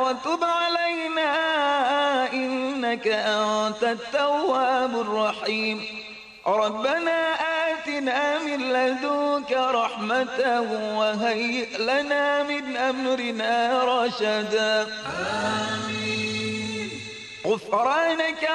وتب علينا إنك أنت التواب الرحيم. ربنا آتنا من لدنك رحمة وهيئ لنا من أمرنا رشدا. آمين. غفرانك